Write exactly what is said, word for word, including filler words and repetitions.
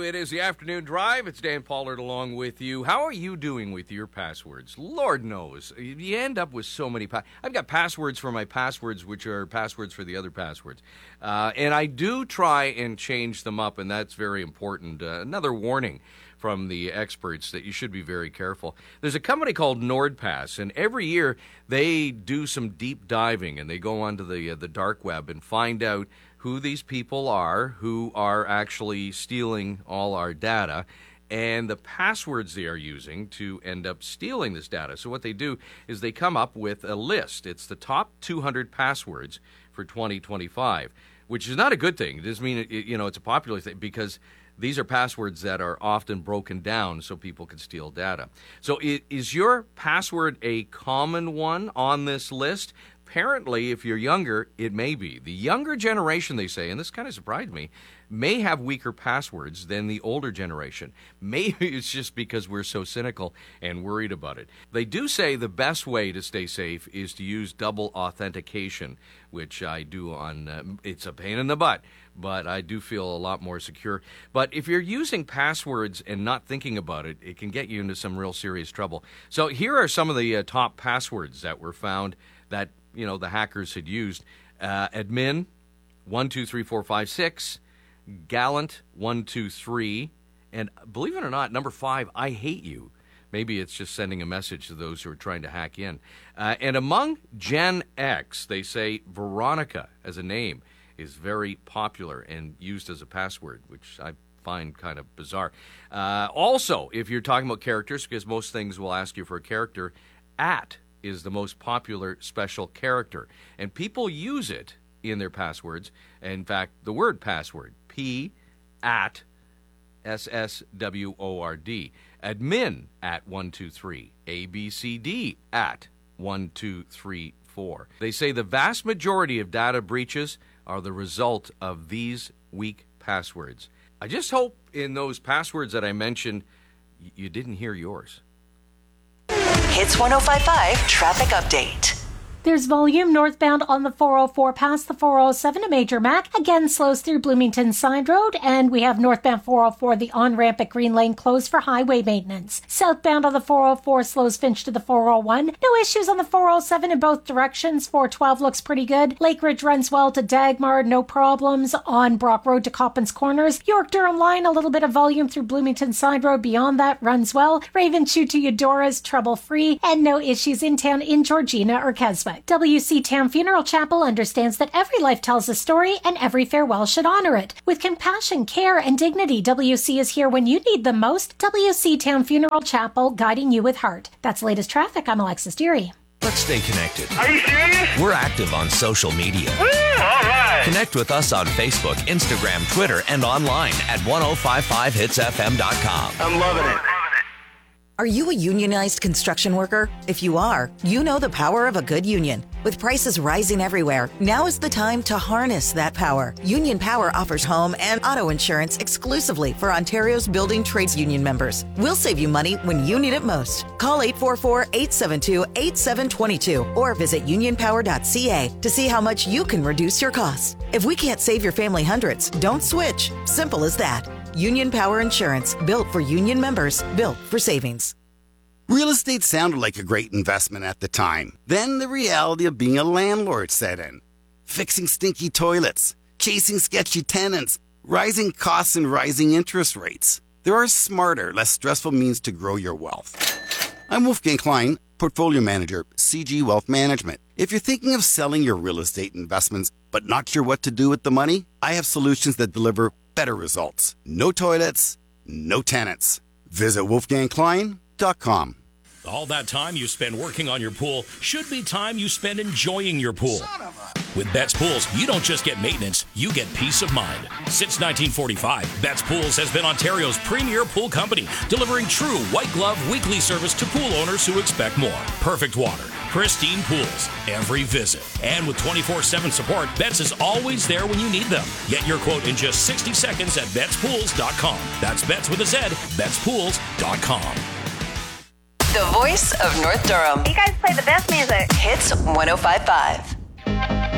It is the afternoon drive. It's Dan Pollard along with you. How are you doing with your passwords? Lord knows. You end up with so many pa- I've got passwords for my passwords, which are passwords for the other passwords. Uh, and I do try and change them up, and that's very important. Uh, another warning from the experts that you should be very careful. There's a company called NordPass, and every year they do some deep diving, and they go onto the uh, the dark web and find out who these people are who are actually stealing all our data and the passwords they are using to end up stealing this data. So what they do is they come up with a list. It's the top two hundred passwords for twenty twenty-five, which is not a good thing. It doesn't mean, it, you know, it's a popular thing because these are passwords that are often broken down so people can steal data. So it, is your password a common one on this list? Apparently, if you're younger, it may be. The younger generation, they say, and this kind of surprised me, may have weaker passwords than the older generation. Maybe it's just because we're so cynical and worried about it. They do say the best way to stay safe is to use double authentication, which I do on, uh, it's a pain in the butt, but I do feel a lot more secure. But if you're using passwords and not thinking about it, it can get you into some real serious trouble. So here are some of the uh, top passwords that were found that, you know, the hackers had used. Uh, admin, one, two, three, four, five, six. Gallant, one, two, three. And believe it or not, number five, I hate you. Maybe it's just sending a message to those who are trying to hack in. Uh, and among Gen X, they say Veronica as a name is very popular and used as a password, which I find kind of bizarre. Uh, also, if you're talking about characters, because most things will ask you for a character, at is the most popular special character. And people use it in their passwords. In fact, the word password, P at S S W O R D. Admin at one two three. A B C D at one two three four. They say the vast majority of data breaches are the result of these weak passwords. I just hope in those passwords that I mentioned, you didn't hear yours. Hits one oh five point five Traffic Update. There's volume northbound on the four oh four past the four oh seven to Major Mac. Again, slows through Bloomington Side Road. And we have northbound four oh four, the on-ramp at Green Lane closed for highway maintenance. Southbound on the four oh four slows Finch to the four oh one. No issues on the four oh seven in both directions. four twelve looks pretty good. Lake Ridge runs well to Dagmar, no problems. On Brock Road to Coppins Corners. York-Durham line, a little bit of volume through Bloomington Side Road. Beyond that, runs well. Ravenshoe to Eudora's, trouble-free. And no issues in town in Georgina or Keswick. W C Town Funeral Chapel understands that every life tells a story and every farewell should honor it. With compassion, care, and dignity, W C is here when you need them most. W C Town Funeral Chapel, guiding you with heart. That's latest traffic. I'm Alexis Deary. Let's stay connected. Are you serious? We're active on social media. Woo, all right. Connect with us on Facebook, Instagram, Twitter, and online at ten fifty-five hits f m dot com. I'm loving it. Are you a unionized construction worker? If you are, you know the power of a good union. With prices rising everywhere, now is the time to harness that power. Union Power offers home and auto insurance exclusively for Ontario's building trades union members. We'll save you money when you need it most. Call eight four four, eight seven two, eight seven two two or visit union power dot c a to see how much you can reduce your costs. If we can't save your family hundreds, don't switch. Simple as that. Union Power Insurance, built for union members, built for savings. Real estate sounded like a great investment at the time. Then the reality of being a landlord set in. Fixing stinky toilets, chasing sketchy tenants, rising costs and rising interest rates. There are smarter, less stressful means to grow your wealth. I'm Wolfgang Klein, Portfolio Manager, C G Wealth Management. If you're thinking of selling your real estate investments but not sure what to do with the money, I have solutions that deliver better results. No toilets, no tenants. Visit wolfgang klein dot com. All that time you spend working on your pool should be time you spend enjoying your pool. With Betts Pools, you don't just get maintenance, you get peace of mind. Since nineteen forty-five, Betts Pools has been Ontario's premier pool company, delivering true white glove weekly service to pool owners who expect more. Perfect water, pristine pools, every visit. And with twenty-four seven support, Betts is always there when you need them. Get your quote in just sixty seconds at betts pools dot com. That's Betts with a Z, betts pools dot com. The voice of North Durham. You guys play the best music. Hits one oh five point five.